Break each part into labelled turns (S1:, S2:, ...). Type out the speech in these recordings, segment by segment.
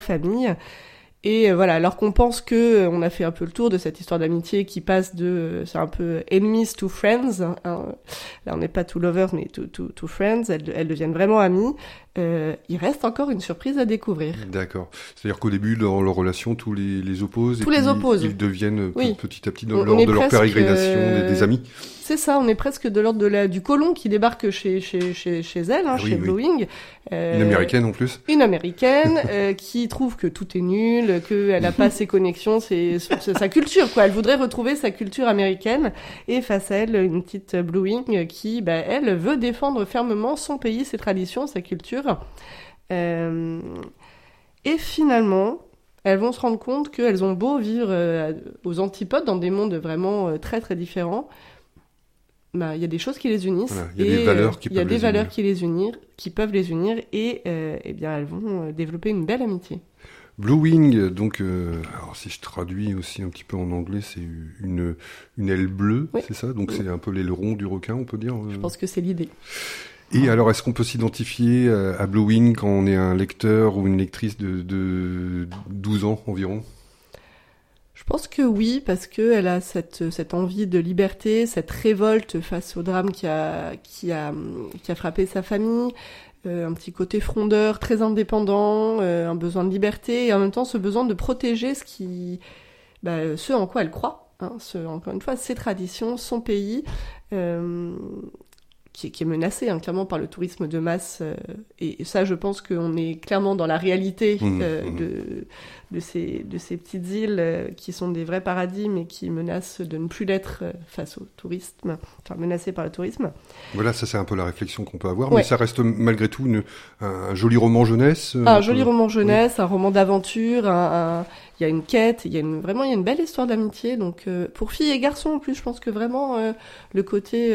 S1: famille. Et voilà, alors qu'on pense que on a fait un peu le tour de cette histoire d'amitié qui passe de, c'est un peu enemies to friends, hein. Là on n'est pas to lovers mais to friends, elles deviennent vraiment amies. Il reste encore une surprise à découvrir.
S2: D'accord. C'est-à-dire qu'au début, dans leur relation, tous les opposent.
S1: Tous les opposent.
S2: Ils deviennent
S1: oui.
S2: Petit à petit, lors de leur pérégrination, des amis.
S1: C'est ça, on est presque de l'ordre du colon qui débarque chez elle, hein, chez Blue Wing.
S2: Une américaine en plus.
S1: Une américaine qui trouve que tout est nul, qu'elle n'a pas ses connexions, c'est sa culture, quoi. Elle voudrait retrouver sa culture américaine. Et face à elle, une petite Blue Wing qui, elle, veut défendre fermement son pays, ses traditions, sa culture. Et finalement, elles vont se rendre compte qu'elles ont beau vivre aux antipodes, dans des mondes vraiment très très différents, il y a des choses qui les unissent.
S2: Voilà, il y a des valeurs qui
S1: peuvent les unir et elles vont développer une belle amitié.
S2: Blue Wing, donc, alors si je traduis aussi un petit peu en anglais, c'est une aile bleue, oui. C'est ça? Donc c'est un peu l'aileron du requin, on peut dire.
S1: Je pense que c'est l'idée.
S2: Et alors, est-ce qu'on peut s'identifier à Blue Wing quand on est un lecteur ou une lectrice de 12 ans environ?
S1: Je pense que oui, parce que elle a cette envie de liberté, cette révolte face au drame qui a frappé sa famille, un petit côté frondeur, très indépendant, un besoin de liberté et en même temps ce besoin de protéger ce en quoi elle croit, hein, encore une fois, ses traditions, son pays. Qui est menacé clairement par le tourisme de masse et ça je pense qu'on est clairement dans la réalité de ces petites îles qui sont des vrais paradis mais qui menacent de ne plus l'être face au tourisme, enfin menacées par le tourisme.
S2: Voilà, ça c'est un peu la réflexion qu'on peut avoir,
S1: ouais.
S2: Mais ça reste malgré tout un joli roman jeunesse.
S1: Roman jeunesse, un roman d'aventure, il y a une quête, il y a une belle histoire d'amitié, donc pour filles et garçons en plus, je pense que vraiment le côté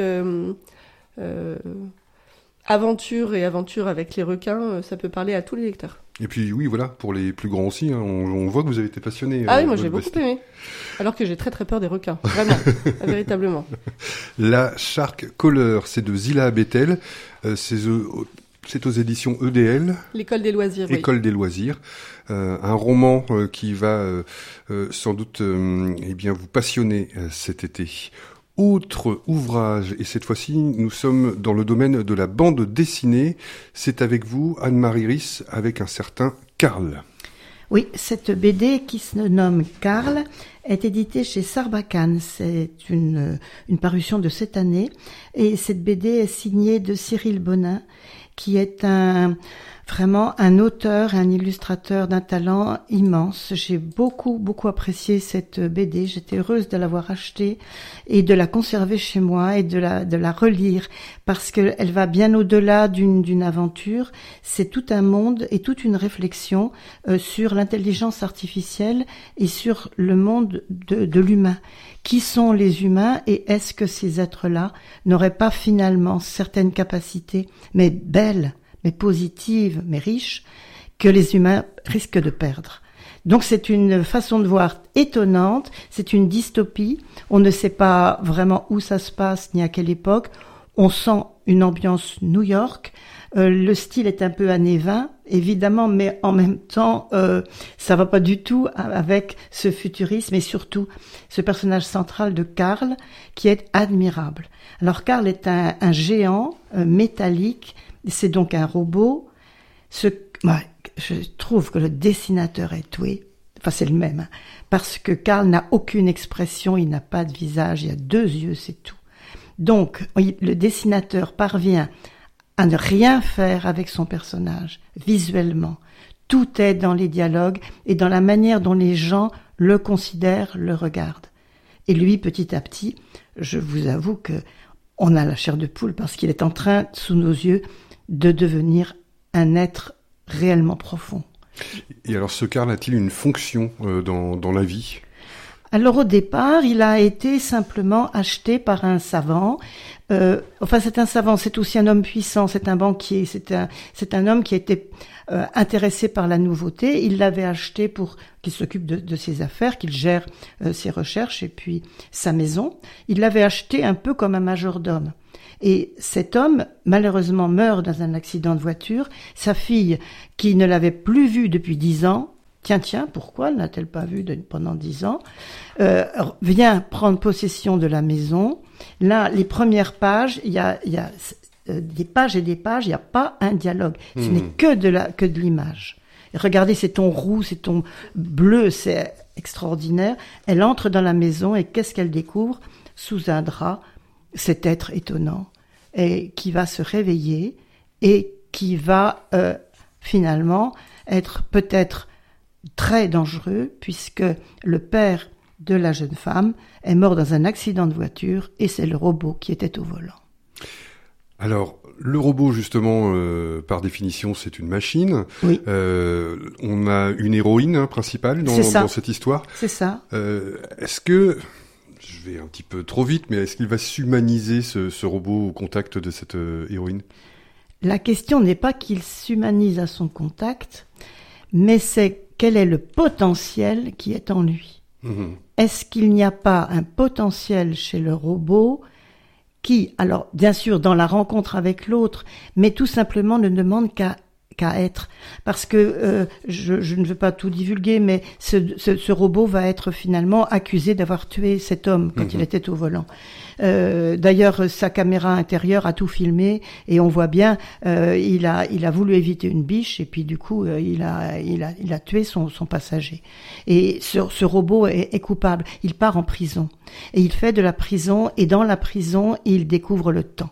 S1: aventure avec les requins, ça peut parler à tous les lecteurs.
S2: Et puis oui, voilà, pour les plus grands aussi, hein, on voit que vous avez été passionné.
S1: Ah oui, moi j'ai beaucoup aimé. Alors que j'ai très très peur des requins, vraiment, véritablement.
S2: La Shark Caller, c'est de Zila Bethel, c'est aux éditions EDL.
S1: L'école des loisirs.
S2: École des loisirs. Un roman qui va sans doute vous passionner cet été. Autre ouvrage, et cette fois-ci, nous sommes dans le domaine de la bande dessinée. C'est avec vous, Anne-Marie Ris, avec un certain Karl.
S3: Oui, cette BD qui se nomme Karl est éditée chez Sarbacane. C'est une parution de cette année. Et cette BD est signée de Cyril Bonin, qui est vraiment un auteur, un illustrateur d'un talent immense. J'ai beaucoup apprécié cette BD. J'étais heureuse de l'avoir achetée et de la conserver chez moi et de la relire parce qu'elle va bien au-delà d'une aventure. C'est tout un monde et toute une réflexion sur l'intelligence artificielle et sur le monde de l'humain. Qui sont les humains et est-ce que ces êtres-là n'auraient pas finalement certaines capacités, mais belles, mais positives, mais riches, que les humains risquent de perdre. Donc c'est une façon de voir étonnante, c'est une dystopie, on ne sait pas vraiment où ça se passe ni à quelle époque, on sent une ambiance New York, le style est un peu années 20, évidemment, mais en même temps, ça va pas du tout avec ce futurisme et surtout ce personnage central de Karl qui est admirable. Alors Karl est un géant métallique, c'est donc un robot. Je trouve que le dessinateur est doué, enfin c'est le même, hein, parce que Karl n'a aucune expression, il n'a pas de visage, il a 2 yeux, c'est tout. Donc le dessinateur parvient à ne rien faire avec son personnage, visuellement. Tout est dans les dialogues et dans la manière dont les gens le considèrent, le regardent. Et lui, petit à petit, je vous avoue que on a la chair de poule parce qu'il est en train, sous nos yeux, de devenir un être réellement profond.
S2: Et alors, ce Karl a-t-il une fonction dans la vie ?
S3: Alors au départ, il a été simplement acheté par un savant. C'est un savant, c'est aussi un homme puissant, c'est un banquier, c'est un homme qui a été intéressé par la nouveauté. Il l'avait acheté pour qu'il s'occupe de ses affaires, qu'il gère ses recherches et puis sa maison. Il l'avait acheté un peu comme un majordome. Et cet homme, malheureusement, meurt dans un accident de voiture. Sa fille, qui ne l'avait plus vu depuis 10 ans, Tiens, pourquoi n'a-t-elle pas vu pendant 10 ans, vient prendre possession de la maison. Là, les premières pages, il y a des pages et des pages, il n'y a pas un dialogue. Ce n'est que de l'image. Et regardez, ces tons roux, ces tons bleus, c'est extraordinaire. Elle entre dans la maison et qu'est-ce qu'elle découvre? Sous un drap, cet être étonnant et qui va se réveiller et qui va finalement être peut-être très dangereux puisque le père de la jeune femme est mort dans un accident de voiture et c'est le robot qui était au volant.
S2: Alors, le robot, justement, par définition, c'est une machine.
S3: Oui.
S2: On a une héroïne principale dans cette histoire.
S3: C'est ça.
S2: Est-ce que, je vais un petit peu trop vite, mais est-ce qu'il va s'humaniser, ce robot, au contact de cette héroïne?
S3: La question n'est pas qu'il s'humanise à son contact, mais c'est quel est le potentiel qui est en lui. Est-ce qu'il n'y a pas un potentiel chez le robot qui, alors bien sûr dans la rencontre avec l'autre, mais tout simplement ne demande qu'à être. Parce que je ne veux pas tout divulguer, mais ce robot va être finalement accusé d'avoir tué cet homme quand il était au volant. D'ailleurs, sa caméra intérieure a tout filmé et on voit bien, il a voulu éviter une biche et puis du coup, il a tué son passager. Et ce robot est coupable. Il part en prison et il fait de la prison et dans la prison, il découvre le temps.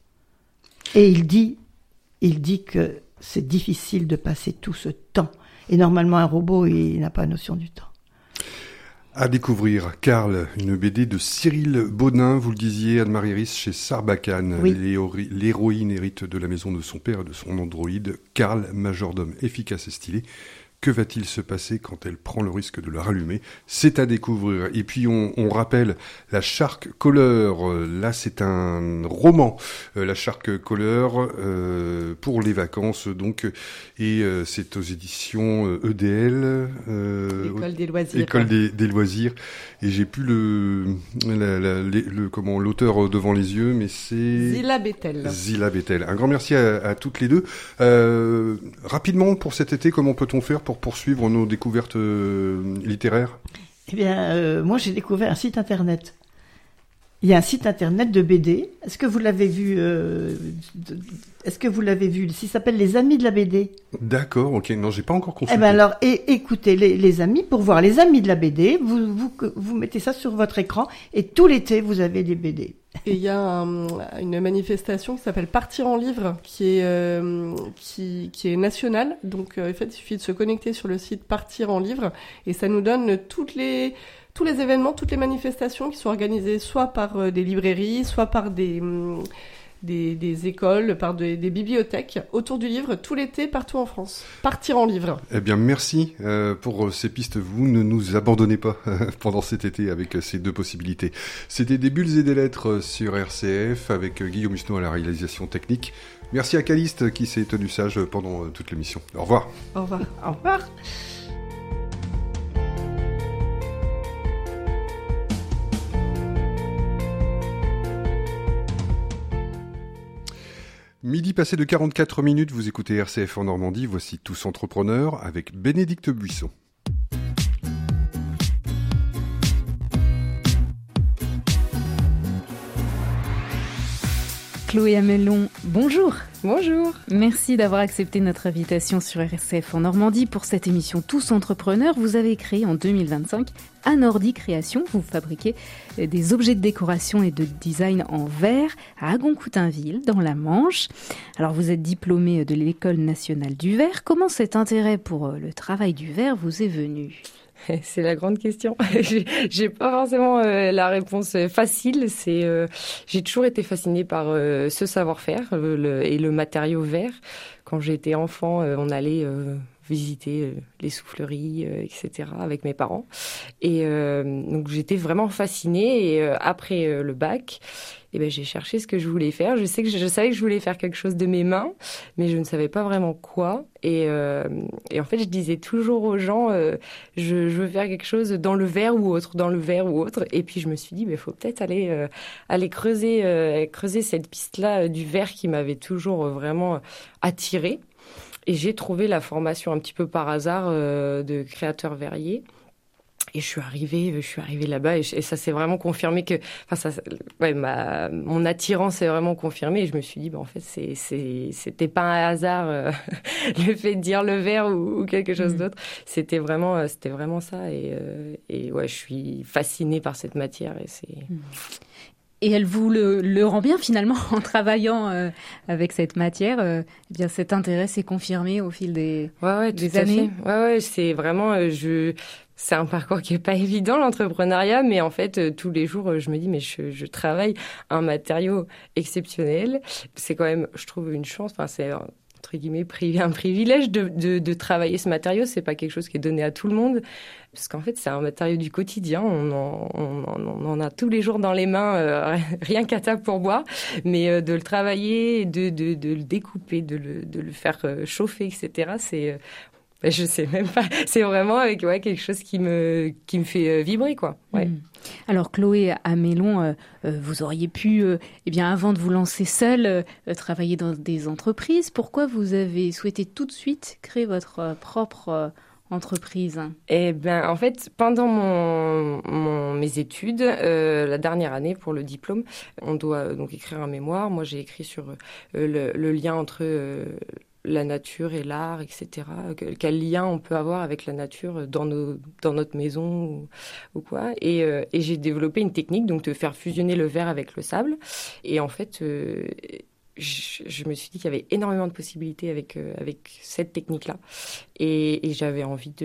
S3: Et il dit que c'est difficile de passer tout ce temps. Et normalement, un robot, il n'a pas notion du temps.
S2: À découvrir, Karl, une BD de Cyril Bonin, vous le disiez, Anne-Marie Riss, chez Sarbacane.
S3: Oui.
S2: L'héroïne hérite de la maison de son père et de son androïde, Karl, majordome efficace et stylé. Que va-t-il se passer quand elle prend le risque de le rallumer? C'est à découvrir. Et puis on rappelle la Shark Caller. Là, c'est un roman. La Shark Caller pour les vacances, donc. Et c'est aux éditions EDL.
S1: École des loisirs.
S2: École des loisirs. Et j'ai plus l'auteur devant les yeux, mais c'est
S1: Zila Bettel.
S2: Zila Bettel. Un grand merci à toutes les deux. Rapidement, pour cet été, comment peut-on faire pour poursuivre nos découvertes littéraires?
S3: Eh bien, moi j'ai découvert un site internet. Il y a un site internet de BD. Est-ce que vous l'avez vu Il s'appelle Les Amis de la BD.
S2: D'accord, ok. Non, j'ai pas encore consulté.
S3: Eh ben alors, écoutez, les amis, pour voir Les Amis de la BD, vous mettez ça sur votre écran et tout l'été vous avez des BD.
S1: Et il y a une manifestation qui s'appelle Partir en livre, qui est nationale. Donc, en fait, il suffit de se connecter sur le site Partir en livre et ça nous donne tous les événements, toutes les manifestations qui sont organisées soit par des librairies, soit par des écoles, par des bibliothèques autour du livre, tout l'été, partout en France. Partir en livre.
S2: Eh bien, merci pour ces pistes. Vous ne nous abandonnez pas pendant cet été avec ces deux possibilités. C'était des bulles et des lettres sur RCF avec Guillaume Husneau à la réalisation technique. Merci à Caliste qui s'est tenu sage pendant toute l'émission. Au revoir.
S1: Au revoir.
S3: Au revoir.
S2: Midi passé de 44 minutes, vous écoutez RCF en Normandie, voici Tous Entrepreneurs avec Bénédicte Buisson.
S4: Chloé Amelon, bonjour.
S5: Bonjour.
S4: Merci d'avoir accepté notre invitation sur RCF en Normandie pour cette émission Tous Entrepreneurs. Vous avez créé en 2025 Anordi Création. Vous fabriquez des objets de décoration et de design en verre à Agon-Coutainville, dans la Manche. Alors vous êtes diplômé de l'École nationale du verre. Comment cet intérêt pour le travail du verre vous est venu ?
S5: C'est la grande question. J'ai pas forcément la réponse facile. J'ai toujours été fascinée par ce savoir-faire et le matériau verre. Quand j'étais enfant, on allait visiter les souffleries, etc. avec mes parents. Et donc j'étais vraiment fascinée. Et après le bac, j'ai cherché ce que je voulais faire. Je savais que je voulais faire quelque chose de mes mains, mais je ne savais pas vraiment quoi. Et en fait, je disais toujours aux gens, je veux faire quelque chose dans le verre ou autre, dans le verre ou autre. Et puis je me suis dit, il faut peut-être aller creuser cette piste-là du verre qui m'avait toujours vraiment attirée. Et j'ai trouvé la formation un petit peu par hasard de créateur verrier. Et je suis arrivée là-bas et ça s'est vraiment confirmé que, mon attirance est vraiment confirmée et je me suis dit, en fait, c'était pas un hasard, le fait de dire le verre ou quelque chose d'autre. C'était vraiment ça et ouais, je suis fascinée par cette matière et c'est.
S4: Et elle vous le rend bien finalement en travaillant avec cette matière. Eh bien, cet intérêt s'est confirmé au fil des années.
S5: Ouais, c'est vraiment c'est un parcours qui est pas évident, l'entrepreneuriat, mais en fait, tous les jours, je me dis, mais je travaille un matériau exceptionnel. C'est quand même, je trouve, une chance. Enfin, c'est entre guillemets un privilège de travailler ce matériau. C'est pas quelque chose qui est donné à tout le monde, parce qu'en fait, c'est un matériau du quotidien. On en a tous les jours dans les mains, rien qu'à table pour boire. Mais de le travailler, de le découper, de le faire chauffer, etc. C'est je sais même pas. C'est vraiment avec quelque chose qui me fait vibrer, quoi. Ouais.
S4: Alors Chloé Amélon, vous auriez pu, avant de vous lancer seule, travailler dans des entreprises. Pourquoi vous avez souhaité tout de suite créer votre propre entreprise?
S5: En fait, pendant mes études, la dernière année pour le diplôme, on doit donc écrire un mémoire. Moi, j'ai écrit sur le lien entre la nature et l'art, etc. Quel lien on peut avoir avec la nature dans notre maison ou quoi. Et j'ai développé une technique donc de faire fusionner le verre avec le sable. Et en fait, je me suis dit qu'il y avait énormément de possibilités avec cette technique-là. Et j'avais envie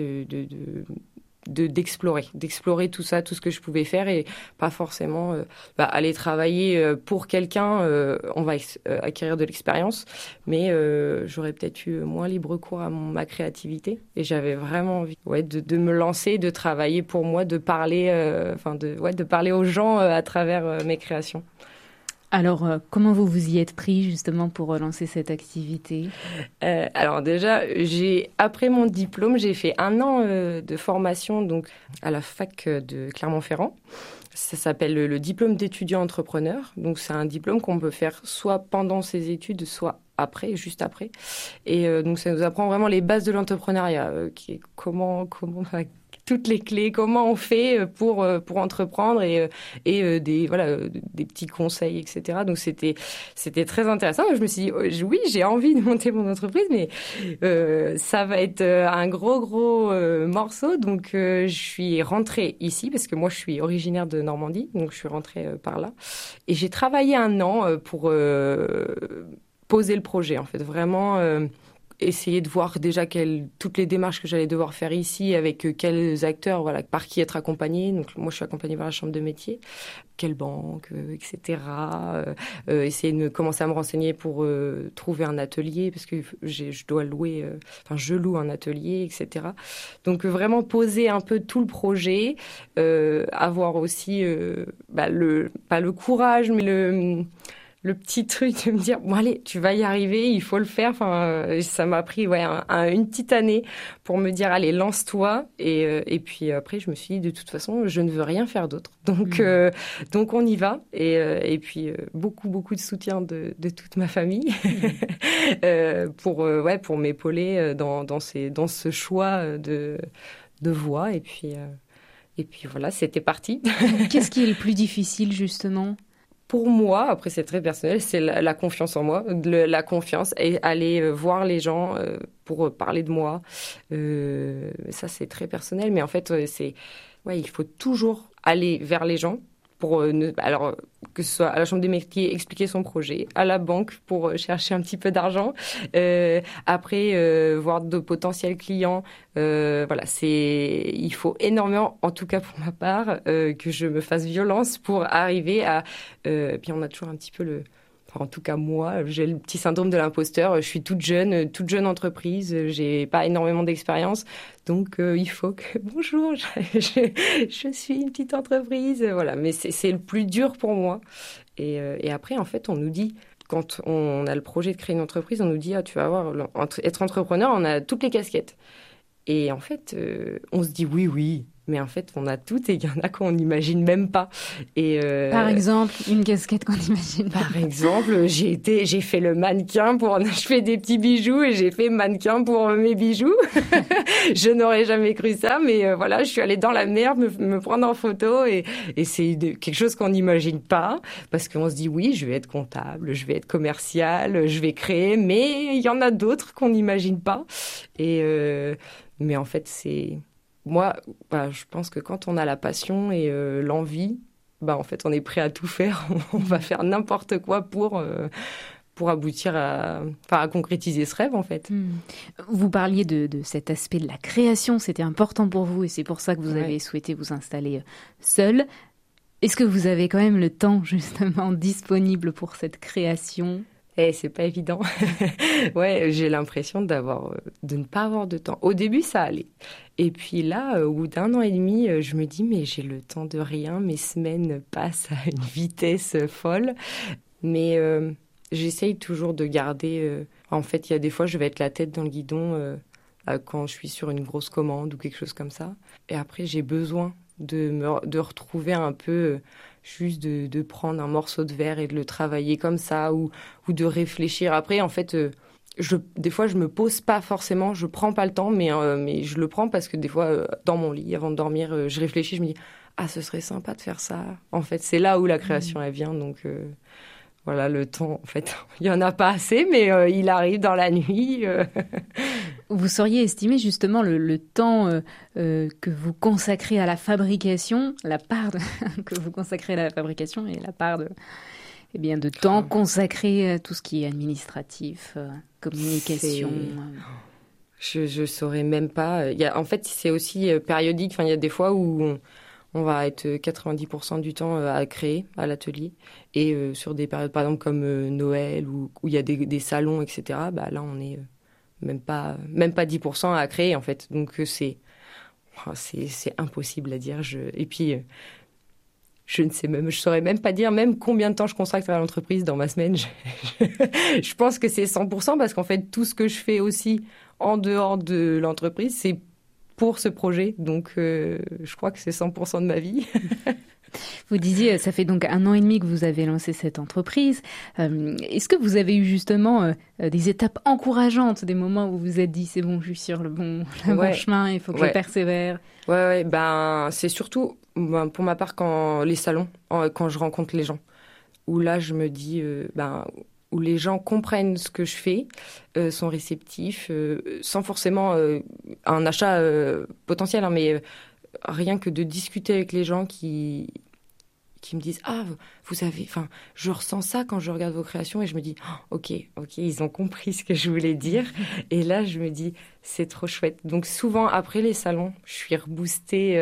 S5: d'explorer tout ça, tout ce que je pouvais faire et pas forcément aller travailler pour quelqu'un. On va acquérir de l'expérience, mais j'aurais peut-être eu moins libre cours à ma créativité et j'avais vraiment envie de me lancer, de travailler pour moi, de parler de parler aux gens à travers mes créations.
S4: Alors, comment vous y êtes pris justement pour lancer cette activité ?
S5: Alors déjà, après mon diplôme, j'ai fait 1 an de formation donc à la fac de Clermont-Ferrand. Ça s'appelle le diplôme d'étudiant entrepreneur. Donc c'est un diplôme qu'on peut faire soit pendant ses études, soit après, juste après. Et donc ça nous apprend vraiment les bases de l'entrepreneuriat, qui est comment toutes les clés, comment on fait pour entreprendre et des petits conseils, etc. Donc c'était très intéressant. Je me suis dit oui, j'ai envie de monter mon entreprise, mais ça va être un gros morceau. Donc je suis rentrée ici parce que moi je suis originaire de Normandie, donc je suis rentrée par là et j'ai travaillé 1 an pour poser le projet en fait, vraiment. Essayer de voir déjà toutes les démarches que j'allais devoir faire ici, avec quels acteurs, par qui être accompagnée. Donc moi, je suis accompagnée par la chambre de métier, quelle banque, etc. Essayer de commencer à me renseigner pour trouver un atelier, parce que je loue un atelier, etc. Donc vraiment poser un peu tout le projet, avoir aussi pas le courage, mais le petit truc de me dire bon allez, tu vas y arriver, il faut le faire. Enfin, ça m'a pris une petite année pour me dire allez, lance-toi. Et puis après je me suis dit de toute façon je ne veux rien faire d'autre. Donc on y va. Et puis beaucoup de soutien de toute ma famille pour m'épauler dans ce choix de voie. Et puis voilà, c'était parti.
S4: Qu'est-ce qui est le plus difficile justement ?
S5: Pour moi, après c'est très personnel, c'est la confiance en moi, la confiance et aller voir les gens pour parler de moi. Ça c'est très personnel, mais en fait il faut toujours aller vers les gens pour alors que ce soit à la chambre des métiers expliquer son projet, à la banque pour chercher un petit peu d'argent, après voir de potentiels clients. Il faut énormément, en tout cas pour ma part, que je me fasse violence pour arriver à. Puis on a toujours un petit peu en tout cas, moi, j'ai le petit syndrome de l'imposteur. Je suis toute jeune entreprise. J'ai pas énormément d'expérience. Donc, il faut que... Bonjour, je suis une petite entreprise. Voilà, mais c'est le plus dur pour moi. Et après, en fait, on nous dit... Quand on a le projet de créer une entreprise, on nous dit « Ah, tu vas voir, être entrepreneur, on a toutes les casquettes. » Et en fait, on se dit « Oui, Mais en fait, on a tout et il y en a qu'on n'imagine même pas. Et
S4: par exemple, une casquette qu'on n'imagine pas.
S5: Par exemple, j'ai fait le mannequin je fais des petits bijoux et j'ai fait mannequin pour mes bijoux. Je n'aurais jamais cru ça, mais voilà, je suis allée dans la mer me prendre en photo et c'est quelque chose qu'on n'imagine pas parce qu'on se dit oui, je vais être comptable, je vais être commercial, je vais créer, mais il y en a d'autres qu'on n'imagine pas. Mais en fait, moi, je pense que quand on a la passion et l'envie, en fait, on est prêt à tout faire. On va faire n'importe quoi pour aboutir à concrétiser ce rêve, en fait.
S4: Vous parliez de cet aspect de la création. C'était important pour vous et c'est pour ça que vous avez souhaité vous installer seul. Est-ce que vous avez quand même le temps, justement, disponible pour cette création ?
S5: C'est pas évident. Ouais, j'ai l'impression de ne pas avoir de temps. Au début, ça allait. Et puis là, au bout d'1 an et demi, je me dis, mais j'ai le temps de rien. Mes semaines passent à une vitesse folle. Mais j'essaye toujours de garder... En fait, il y a des fois, je vais être la tête dans le guidon quand je suis sur une grosse commande ou quelque chose comme ça. Et après, j'ai besoin de retrouver un peu... juste de prendre un morceau de verre et de le travailler comme ça ou de réfléchir. Après, en fait, des fois, je me pose pas forcément, je prends pas le temps, mais je le prends parce que des fois, dans mon lit, avant de dormir, je réfléchis, je me dis « Ah, ce serait sympa de faire ça ». En fait, c'est là où la création, elle vient, donc... Voilà, le temps, en fait, il n'y en a pas assez, mais il arrive dans la nuit.
S4: Vous sauriez estimer justement le temps que vous consacrez à la fabrication, la part que vous consacrez à la fabrication et la part de temps consacré à tout ce qui est administratif, communication.
S5: Je saurais même pas. En fait, c'est aussi périodique. Enfin, il y a des fois où on va être 90% du temps à créer à l'atelier. Et sur des périodes, par exemple, comme Noël, où il y a des salons, etc., là, on est même pas 10% à créer, en fait. Donc, c'est impossible à dire. Et puis, je saurais même pas dire même combien de temps je consacre à l'entreprise dans ma semaine. Je pense que c'est 100% parce qu'en fait, tout ce que je fais aussi en dehors de l'entreprise, c'est pour ce projet. Donc, je crois que c'est 100% de ma vie.
S4: Vous disiez, ça fait donc 1 an et demi que vous avez lancé cette entreprise. Est-ce que vous avez eu justement des étapes encourageantes, des moments où vous vous êtes dit, c'est bon, je suis sur le bon chemin, il faut que je persévère?
S5: Ouais, c'est surtout, pour ma part, quand les salons, quand je rencontre les gens, où là, je me dis, où les gens comprennent ce que je fais, sont réceptifs, sans forcément un achat potentiel, hein, mais rien que de discuter avec les gens qui me disent « Ah, vous avez... » Enfin, je ressens ça quand je regarde vos créations et je me dis « Ok, ils ont compris ce que je voulais dire. » Et là, je me dis « C'est trop chouette. » Donc souvent, après les salons, je suis reboostée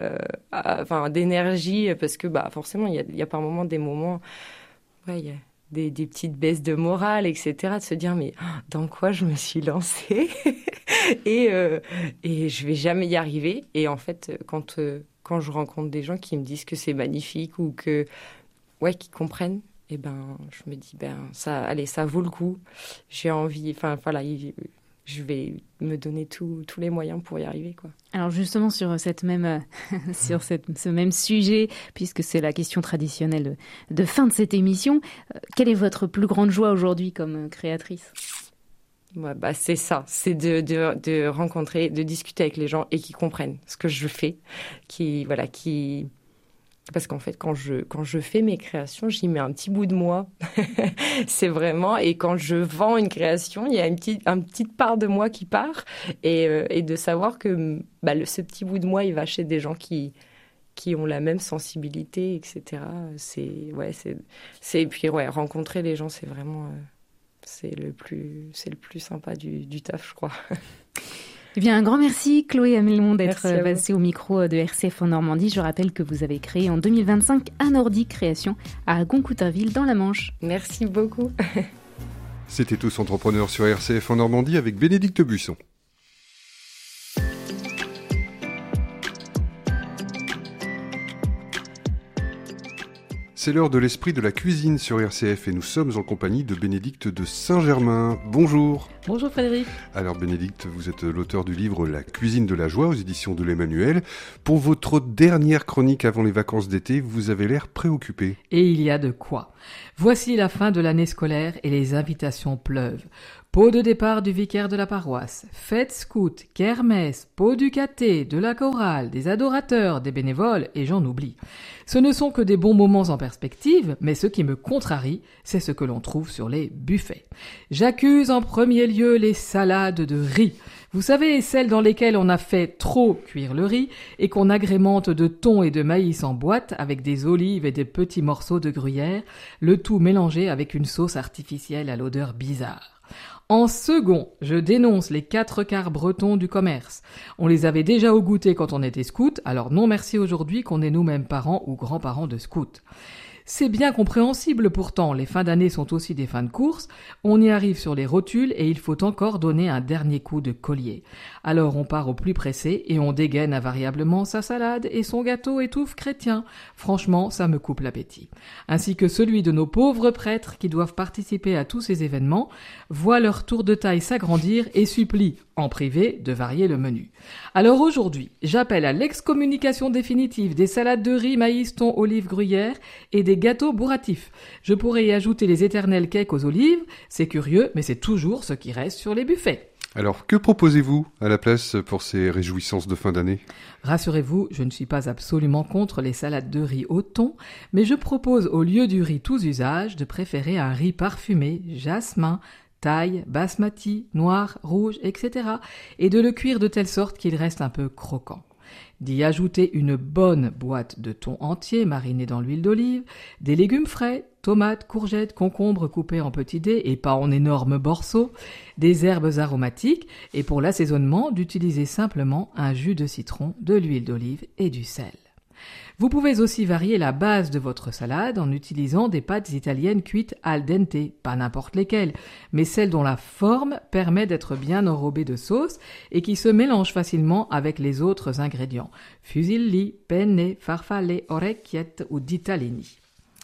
S5: d'énergie parce que forcément, il y a par moments des moments... Ouais, il y a des petites baisses de morale, etc. De se dire « Mais dans quoi je me suis lancée ?» et je vais jamais y arriver. Et en fait, quand je rencontre des gens qui me disent que c'est magnifique ou qui comprennent, je me dis, ça vaut le coup. J'ai envie, je vais me donner tous les moyens pour y arriver, quoi.
S4: Alors justement, sur ce même sujet, puisque c'est la question traditionnelle de fin de cette émission, quelle est votre plus grande joie aujourd'hui comme créatrice ?
S5: C'est ça, c'est de rencontrer, de discuter avec les gens et qui comprennent ce que je fais, parce qu'en fait, quand je fais mes créations, j'y mets un petit bout de moi. C'est vraiment, et quand je vends une création, il y a une petite part de moi qui part, et de savoir que ce petit bout de moi, il va chez des gens qui ont la même sensibilité, etc. Et puis rencontrer les gens, c'est vraiment... C'est le plus sympa du taf, je crois.
S4: Eh bien, un grand merci, Chloé Amelmont, d'être passée au micro de RCF en Normandie. Je rappelle que vous avez créé en 2025 Anordi Création à Goncouterville, dans la Manche.
S5: Merci beaucoup.
S2: C'était Tous Entrepreneurs sur RCF en Normandie avec Bénédicte Buisson. C'est l'heure de l'esprit de la cuisine sur RCF et nous sommes en compagnie de Bénédicte de Saint-Germain. Bonjour.
S6: Bonjour Frédéric.
S2: Alors Bénédicte, vous êtes l'auteur du livre La cuisine de la joie aux éditions de l'Emmanuel. Pour votre dernière chronique avant les vacances d'été, vous avez l'air préoccupé.
S6: Et il y a de quoi. Voici la fin de l'année scolaire et les invitations pleuvent. Pot de départ du vicaire de la paroisse, fête scout, kermesse, pot du caté, de la chorale, des adorateurs, des bénévoles, et j'en oublie. Ce ne sont que des bons moments en perspective, mais ce qui me contrarie, c'est ce que l'on trouve sur les buffets. J'accuse en premier lieu les salades de riz. Vous savez, celles dans lesquelles on a fait trop cuire le riz et qu'on agrémente de thon et de maïs en boîte avec des olives et des petits morceaux de gruyère, le tout mélangé avec une sauce artificielle à l'odeur bizarre. En second, je dénonce les 4 quarts bretons du commerce. On les avait déjà au goûter quand on était scout, alors non merci aujourd'hui qu'on est nous-mêmes parents ou grands-parents de scouts. C'est bien compréhensible pourtant, les fins d'année sont aussi des fins de course, on y arrive sur les rotules et il faut encore donner un dernier coup de collier. Alors on part au plus pressé et on dégaine invariablement sa salade et son gâteau étouffe chrétien. Franchement, ça me coupe l'appétit. Ainsi que celui de nos pauvres prêtres qui doivent participer à tous ces événements, voient leur tour de taille s'agrandir et supplient, en privé, de varier le menu. Alors aujourd'hui, j'appelle à l'excommunication définitive des salades de riz, maïs, thon, olives, gruyère et des gâteaux bourratifs. Je pourrais y ajouter les éternels cakes aux olives, c'est curieux, mais c'est toujours ce qui reste sur les buffets.
S2: Alors, que proposez-vous à la place pour ces réjouissances de fin d'année ?
S6: Rassurez-vous, je ne suis pas absolument contre les salades de riz au thon, mais je propose au lieu du riz tous usages de préférer un riz parfumé, jasmin, taille, basmati, noir, rouge, etc. et de le cuire de telle sorte qu'il reste un peu croquant. D'y ajouter une bonne boîte de thon entier mariné dans l'huile d'olive, des légumes frais, tomates, courgettes, concombres coupés en petits dés et pas en énormes morceaux, des herbes aromatiques et pour l'assaisonnement d'utiliser simplement un jus de citron, de l'huile d'olive et du sel. Vous pouvez aussi varier la base de votre salade en utilisant des pâtes italiennes cuites al dente, pas n'importe lesquelles, mais celles dont la forme permet d'être bien enrobée de sauce et qui se mélangent facilement avec les autres ingrédients, fusilli, penne, farfalle, orecchiette ou ditalini.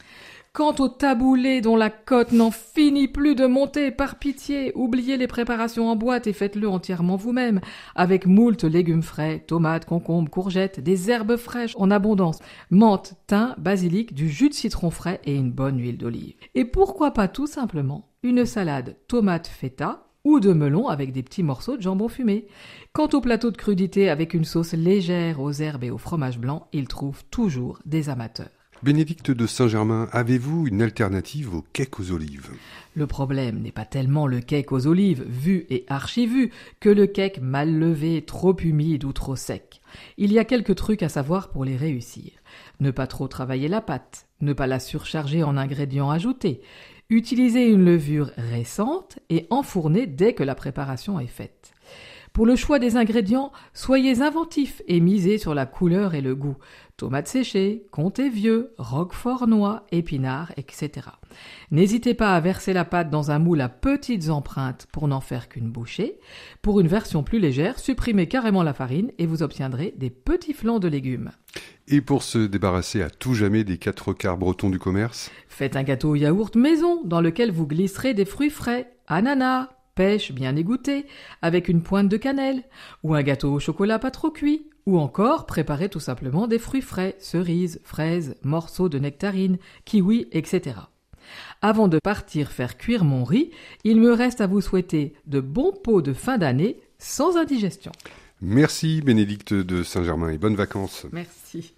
S6: Quant au taboulé dont la cote n'en finit plus de monter, par pitié, oubliez les préparations en boîte et faites-le entièrement vous-même, avec moult légumes frais, tomates, concombres, courgettes, des herbes fraîches en abondance, menthe, thym, basilic, du jus de citron frais et une bonne huile d'olive. Et pourquoi pas tout simplement une salade tomate feta ou de melon avec des petits morceaux de jambon fumé. Quant au plateau de crudité avec une sauce légère aux herbes et au fromage blanc, il trouve toujours des amateurs.
S2: Bénédicte de Saint-Germain, avez-vous une alternative au cake aux olives ?
S6: Le problème n'est pas tellement le cake aux olives, vu et archi-vu, que le cake mal levé, trop humide ou trop sec. Il y a quelques trucs à savoir pour les réussir. Ne pas trop travailler la pâte, ne pas la surcharger en ingrédients ajoutés, utiliser une levure récente et enfourner dès que la préparation est faite. Pour le choix des ingrédients, soyez inventifs et misez sur la couleur et le goût. Tomates séchées, comté vieux, roquefort noix, épinards, etc. N'hésitez pas à verser la pâte dans un moule à petites empreintes pour n'en faire qu'une bouchée. Pour une version plus légère, supprimez carrément la farine et vous obtiendrez des petits flancs de légumes.
S2: Et pour se débarrasser à tout jamais des 4 quarts bretons du commerce ?
S6: Faites un gâteau au yaourt maison dans lequel vous glisserez des fruits frais, ananas, pêche bien égoutée, avec une pointe de cannelle, ou un gâteau au chocolat pas trop cuit, ou encore préparez tout simplement des fruits frais, cerises, fraises, morceaux de nectarines, kiwis, etc. Avant de partir faire cuire mon riz, il me reste à vous souhaiter de bons pots de fin d'année sans indigestion.
S2: Merci Bénédicte de Saint-Germain et bonnes vacances.
S6: Merci.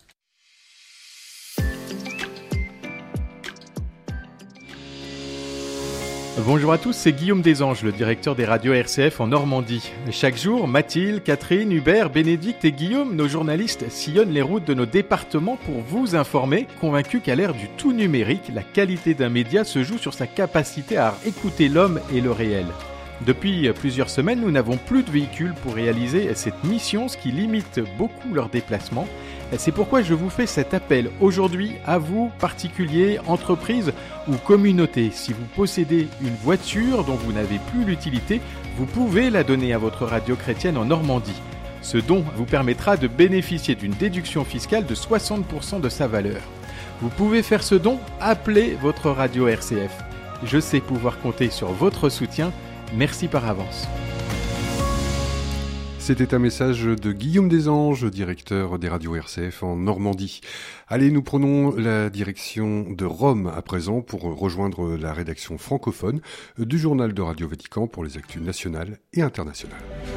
S7: Bonjour à tous, c'est Guillaume Desanges, le directeur des radios RCF en Normandie. Chaque jour, Mathilde, Catherine, Hubert, Bénédicte et Guillaume, nos journalistes, sillonnent les routes de nos départements pour vous informer, convaincus qu'à l'ère du tout numérique, la qualité d'un média se joue sur sa capacité à écouter l'homme et le réel. Depuis plusieurs semaines, nous n'avons plus de véhicules pour réaliser cette mission, ce qui limite beaucoup leurs déplacements. C'est pourquoi je vous fais cet appel aujourd'hui à vous, particuliers, entreprises ou communautés. Si vous possédez une voiture dont vous n'avez plus l'utilité, vous pouvez la donner à votre radio chrétienne en Normandie. Ce don vous permettra de bénéficier d'une déduction fiscale de 60% de sa valeur. Vous pouvez faire ce don, appelez votre radio RCF. Je sais pouvoir compter sur votre soutien. Merci par avance.
S2: C'était un message de Guillaume Desanges, directeur des radios RCF en Normandie. Allez, nous prenons la direction de Rome à présent pour rejoindre la rédaction francophone du journal de Radio Vatican pour les actus nationales et internationales.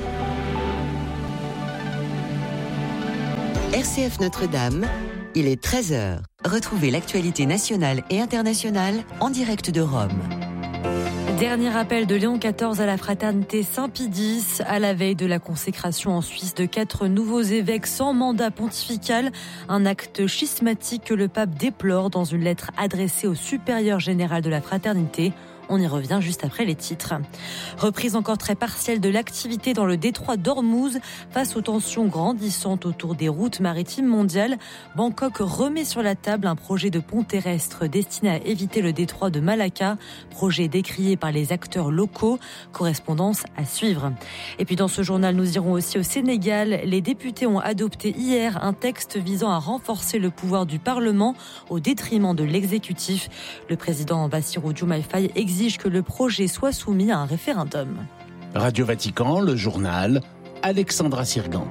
S8: RCF Notre-Dame, il est 13h. Retrouvez l'actualité nationale et internationale en direct de Rome.
S9: Dernier appel de Léon XIV à la fraternité Saint-Pie-X, à la veille de la consécration en Suisse de 4 nouveaux évêques sans mandat pontifical, un acte schismatique que le pape déplore dans une lettre adressée au supérieur général de la fraternité. On y revient juste après les titres. Reprise encore très partielle de l'activité dans le détroit d'Ormuz. Face aux tensions grandissantes autour des routes maritimes mondiales, Bangkok remet sur la table un projet de pont terrestre destiné à éviter le détroit de Malacca. Projet décrié par les acteurs locaux. Correspondance à suivre. Et puis dans ce journal, nous irons aussi au Sénégal. Les députés ont adopté hier un texte visant à renforcer le pouvoir du Parlement au détriment de l'exécutif. Le président Bassirou Diomaye Faye exige que le projet soit soumis à un référendum.
S10: Radio Vatican, le journal, Alexandra Sirgan.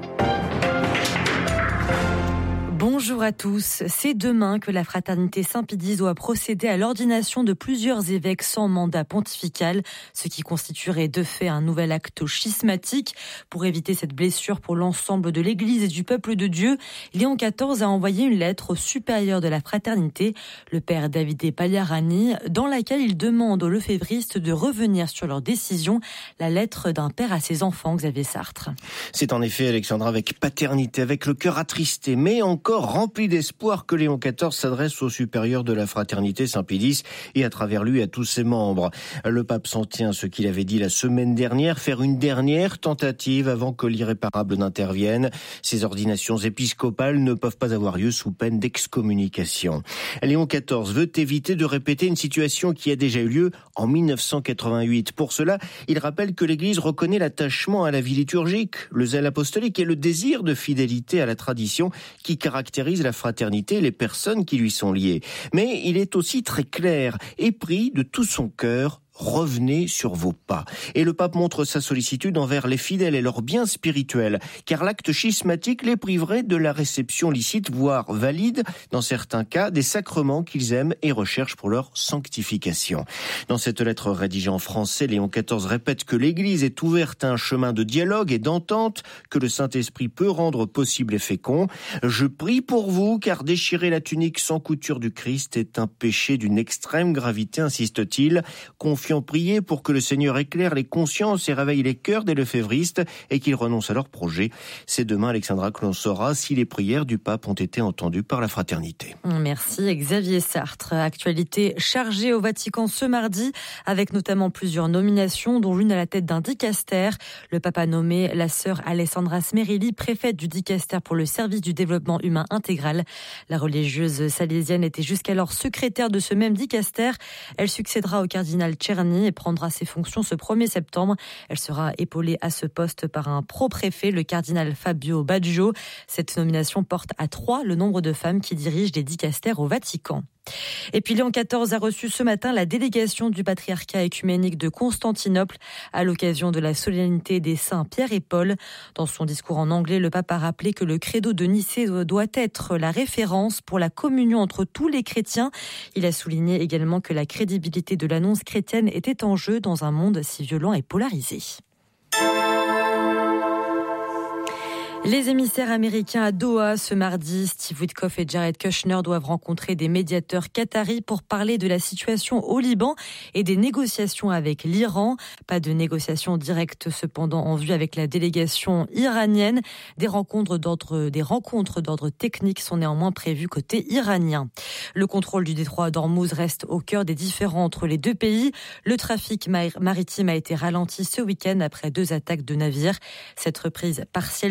S9: Bonjour à tous. C'est demain que la fraternité Saint-Pie-X doit procéder à l'ordination de plusieurs évêques sans mandat pontifical, ce qui constituerait de fait un nouvel acte schismatique. Pour éviter cette blessure pour l'ensemble de l'Église et du peuple de Dieu, Léon XIV a envoyé une lettre au supérieur de la fraternité, le père Davide Pagliarani, dans laquelle il demande aux lefévristes de revenir sur leur décision. La lettre d'un père à ses enfants, Xavier Sartre.
S11: C'est en effet, Alexandra, avec paternité, avec le cœur attristé, mais encore rempli d'espoir que Léon XIV s'adresse au supérieur de la fraternité Saint-Pie-X et à travers lui à tous ses membres. Le pape s'en tient à ce qu'il avait dit la semaine dernière, faire une dernière tentative avant que l'irréparable n'intervienne. Ces ordinations épiscopales ne peuvent pas avoir lieu sous peine d'excommunication. Léon XIV veut éviter de répéter une situation qui a déjà eu lieu en 1988. Pour cela, il rappelle que l'Église reconnaît l'attachement à la vie liturgique, le zèle apostolique et le désir de fidélité à la tradition qui caractérise la fraternité et les personnes qui lui sont liées. Mais il est aussi très clair et prie de tout son cœur. Revenez sur vos pas. Et le pape montre sa sollicitude envers les fidèles et leurs biens spirituels, car l'acte schismatique les priverait de la réception licite, voire valide, dans certains cas, des sacrements qu'ils aiment et recherchent pour leur sanctification. Dans cette lettre rédigée en français, Léon XIV répète que l'Église est ouverte à un chemin de dialogue et d'entente que le Saint-Esprit peut rendre possible et fécond. Je prie pour vous, car déchirer la tunique sans couture du Christ est un péché d'une extrême gravité, insiste-t-il. Prier pour que le Seigneur éclaire les consciences et réveille les cœurs des lefévristes et qu'ils renoncent à leurs projets. C'est demain, Alexandra, que l'on saura si les prières du pape ont été entendues par la fraternité.
S9: Merci Xavier Sartre. Actualité chargée au Vatican ce mardi, avec notamment plusieurs nominations, dont l'une à la tête d'un dicaster. Le pape a nommé la sœur Alessandra Smerilli, préfète du dicaster pour le service du développement humain intégral. La religieuse salésienne était jusqu'alors secrétaire de ce même dicaster. Elle succédera au cardinal Cerny et prendra ses fonctions ce 1er septembre. Elle sera épaulée à ce poste par un pro-préfet, le cardinal Fabio Baggio. Cette nomination porte à 3 le nombre de femmes qui dirigent des dicastères au Vatican. Et puis Léon XIV a reçu ce matin la délégation du patriarcat œcuménique de Constantinople à l'occasion de la solennité des saints Pierre et Paul. Dans son discours en anglais, le pape a rappelé que le credo de Nicée doit être la référence pour la communion entre tous les chrétiens. Il a souligné également que la crédibilité de l'annonce chrétienne était en jeu dans un monde si violent et polarisé. Les émissaires américains à Doha ce mardi, Steve Witkoff et Jared Kushner doivent rencontrer des médiateurs qataris pour parler de la situation au Liban et des négociations avec l'Iran. Pas de négociations directes cependant en vue avec la délégation iranienne. Des rencontres d'ordre technique sont néanmoins prévues côté iranien. Le contrôle du détroit d'Ormuz reste au cœur des différends entre les deux pays. Le trafic maritime a été ralenti ce week-end après 2 attaques de navires. Cette reprise partielle de l'activité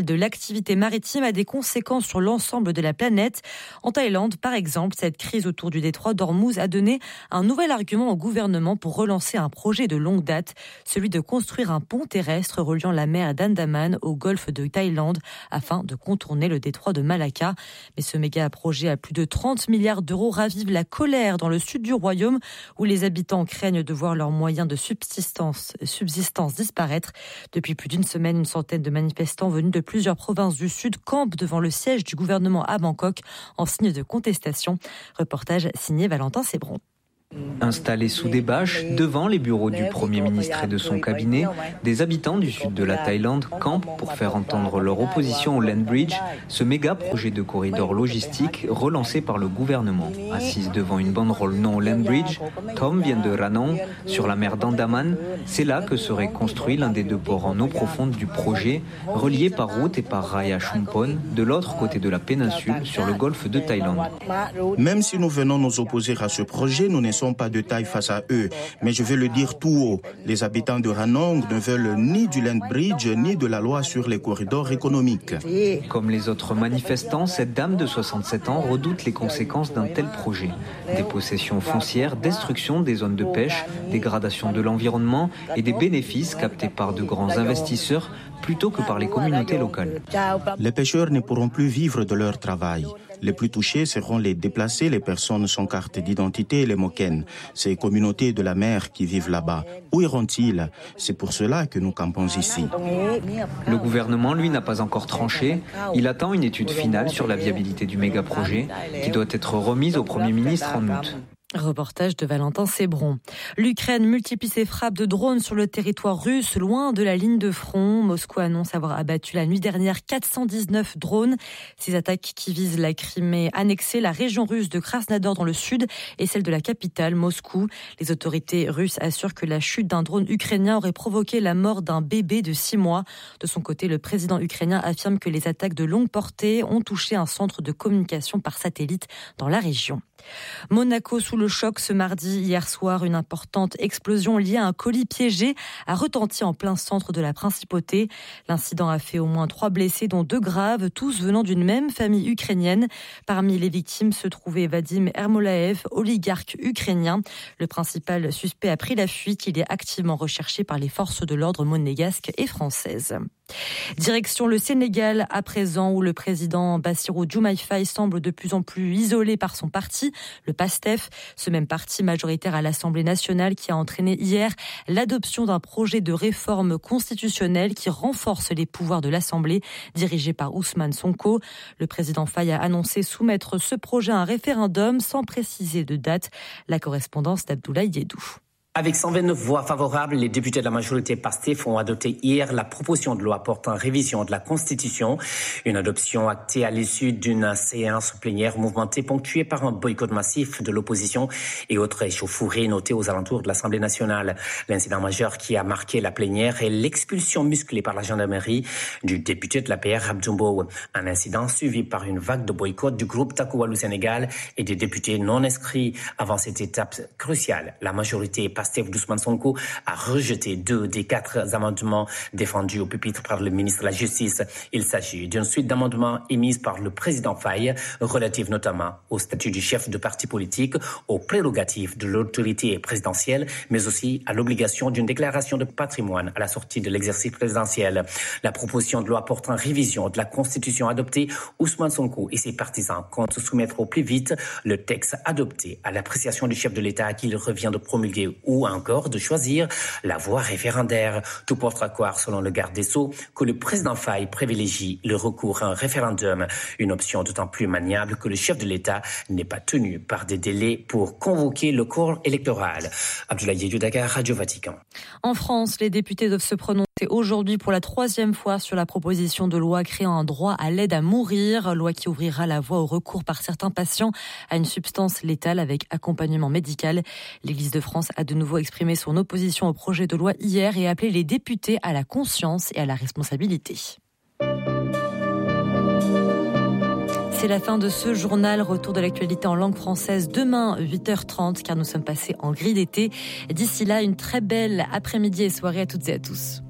S9: l'activité maritime a des conséquences sur l'ensemble de la planète. En Thaïlande, par exemple, cette crise autour du détroit d'Ormuz a donné un nouvel argument au gouvernement pour relancer un projet de longue date, celui de construire un pont terrestre reliant la mer d'Andaman au golfe de Thaïlande afin de contourner le détroit de Malacca. Mais ce méga projet à plus de 30 milliards d'euros ravive la colère dans le sud du royaume où les habitants craignent de voir leurs moyens de subsistance disparaître. Depuis plus d'une semaine, une centaine de manifestants venus de plusieurs provinces du sud campent devant le siège du gouvernement à Bangkok en signe de contestation. Reportage signé Valentin Sébron.
S12: Installés sous des bâches, devant les bureaux du Premier ministre et de son cabinet, des habitants du sud de la Thaïlande campent pour faire entendre leur opposition au Land Bridge, ce méga projet de corridor logistique relancé par le gouvernement. Assise devant une banderole non au Land Bridge, Tom vient de Ranong, sur la mer d'Andaman. C'est là que serait construit l'un des deux ports en eau profonde du projet, relié par route et par rail à Chumpon, de l'autre côté de la péninsule, sur le golfe de Thaïlande.
S13: Même si nous venons nous opposer à ce projet, nous ne sommes pas de taille face à eux. Mais je veux le dire tout haut, les habitants de Ranong ne veulent ni du Land Bridge, ni de la loi sur les corridors économiques.
S12: Comme les autres manifestants, cette dame de 67 ans redoute les conséquences d'un tel projet. Dépossession foncière, destruction des zones de pêche, dégradation de l'environnement et des bénéfices captés par de grands investisseurs plutôt que par les communautés locales.
S13: Les pêcheurs ne pourront plus vivre de leur travail. Les plus touchés seront les déplacés, les personnes sans carte d'identité et les Moken, ces communautés de la mer qui vivent là-bas. Où iront-ils? C'est pour cela que nous campons ici.
S12: Le gouvernement, lui, n'a pas encore tranché. Il attend une étude finale sur la viabilité du méga-projet qui doit être remise au Premier ministre en août.
S9: Reportage de Valentin Sébron. L'Ukraine multiplie ses frappes de drones sur le territoire russe, loin de la ligne de front. Moscou annonce avoir abattu la nuit dernière 419 drones. Ces attaques qui visent la Crimée annexée, la région russe de Krasnodar dans le sud et celle de la capitale, Moscou. Les autorités russes assurent que la chute d'un drone ukrainien aurait provoqué la mort d'un bébé de 6 mois. De son côté, le président ukrainien affirme que les attaques de longue portée ont touché un centre de communication par satellite dans la région. Monaco sous le choc ce mardi. Hier soir, une importante explosion liée à un colis piégé a retenti en plein centre de la principauté. L'incident a fait au moins 3 blessés, dont 2 graves, tous venant d'une même famille ukrainienne. Parmi les victimes se trouvait Vadim Ermolaev, oligarque ukrainien. Le principal suspect a pris la fuite. Il est activement recherché par les forces de l'ordre monégasques et françaises. Direction le Sénégal à présent, où le président Bassirou Diomaye Faye semble de plus en plus isolé par son parti, le PASTEF, ce même parti majoritaire à l'Assemblée nationale qui a entraîné hier l'adoption d'un projet de réforme constitutionnelle qui renforce les pouvoirs de l'Assemblée, dirigé par Ousmane Sonko. Le président Faye a annoncé soumettre ce projet à un référendum sans préciser de date. La correspondance d'Abdoulaye Diédou.
S14: Avec 129 voix favorables, les députés de la majorité PASTEF ont adopté hier la proposition de loi portant révision de la Constitution. Une adoption actée à l'issue d'une séance plénière mouvementée ponctuée par un boycott massif de l'opposition et autres échauffourées notées aux alentours de l'Assemblée nationale. L'incident majeur qui a marqué la plénière est l'expulsion musclée par la gendarmerie du député de l'APR Abdoumbo. Un incident suivi par une vague de boycott du groupe Takku Wallu Sénégal et des députés non inscrits. Avant cette étape cruciale, la majorité PASTEF d'Ousmane Sonko a rejeté 2 des 4 amendements défendus au pupitre par le ministre de la Justice. Il s'agit d'une suite d'amendements émises par le président Faye, relative notamment au statut du chef de parti politique, aux prérogatives de l'autorité présidentielle, mais aussi à l'obligation d'une déclaration de patrimoine à la sortie de l'exercice présidentiel. La proposition de loi portant révision de la Constitution adoptée, Ousmane Sonko et ses partisans comptent soumettre au plus vite le texte adopté à l'appréciation du chef de l'État qu'il revient de promulguer ou encore de choisir la voie référendaire. Tout porte à croire, selon le garde des Sceaux, que le président Faye privilégie le recours à un référendum, une option d'autant plus maniable que le chef de l'État n'est pas tenu par des délais pour convoquer le corps électoral. Abdoulaye Diédou, Dakar, Radio Vatican.
S9: En France, les députés doivent se prononcer aujourd'hui pour la 3e fois sur la proposition de loi créant un droit à l'aide à mourir, loi qui ouvrira la voie au recours par certains patients à une substance létale avec accompagnement médical. L'Église de France a de nouveau exprimé son opposition au projet de loi hier et appelé les députés à la conscience et à la responsabilité. C'est la fin de ce journal. Retour de l'actualité en langue française demain 8h30 car nous sommes passés en grille d'été. D'ici là, une très belle après-midi et soirée à toutes et à tous.